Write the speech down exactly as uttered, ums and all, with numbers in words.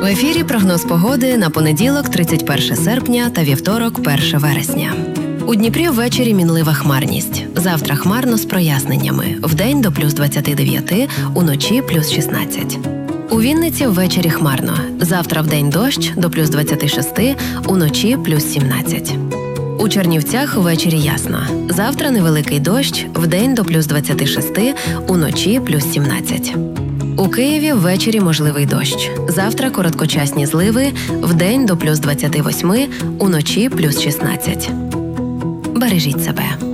ефірі прогноз погоди на понеділок, тридцять перше серпня та вівторок, перше вересня. У Дніпрі ввечері мінлива хмарність. Завтра хмарно з проясненнями. Вдень до плюс двадцять дев'ять, уночі плюс шістнадцять. У Вінниці ввечері хмарно. Завтра вдень дощ до плюс двадцять шість, уночі плюс сімнадцять. У Чернівцях ввечері ясно. Завтра невеликий дощ, вдень до плюс двадцять шість, уночі плюс сімнадцять. У Києві ввечері можливий дощ. Завтра короткочасні зливи, вдень до плюс двадцять вісім, уночі плюс шістнадцять. Бережіть себе.